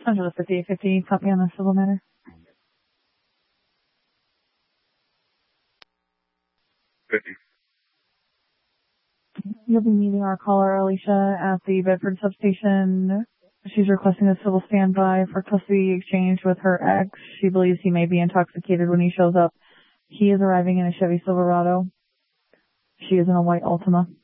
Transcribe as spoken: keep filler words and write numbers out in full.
Central to fifty-eight fifty, caught me on the civil matter. fifty. You'll be meeting our caller, Alicia, at the Bedford substation. She's requesting a civil standby for custody exchange with her ex. She believes he may be intoxicated when he shows up. He is arriving in a Chevy Silverado. She is in a white Altima.